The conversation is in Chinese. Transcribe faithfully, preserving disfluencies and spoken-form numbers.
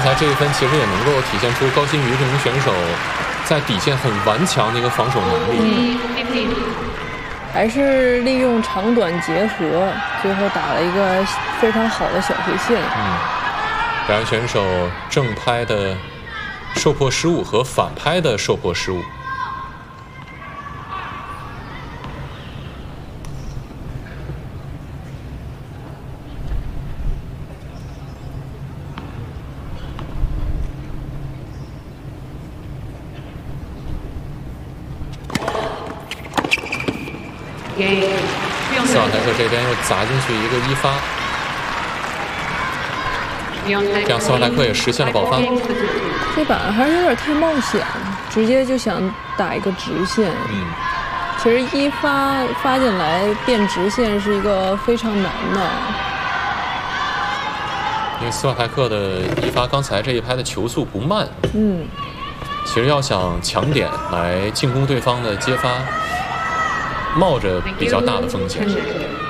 才这一分其实也能够体现出高新瑜这名选手在底线很顽强的一个防守能力。 嗯，还是利用长短结合，最后打了一个非常好的小回线。 嗯，两人选手正拍的受迫失误和反拍的受迫失误。斯瓦台克这边又砸进去一个一发，这样斯瓦台克也实现了保发。 这板还是有点太冒险了，直接就想打一个直线。 嗯， 其实一发发进来变直线是一个非常难的， 因为斯瓦台克的一发刚才这一拍的球速不慢。 嗯， 其实要想抢点来进攻对方的接发，冒着比较大的风险。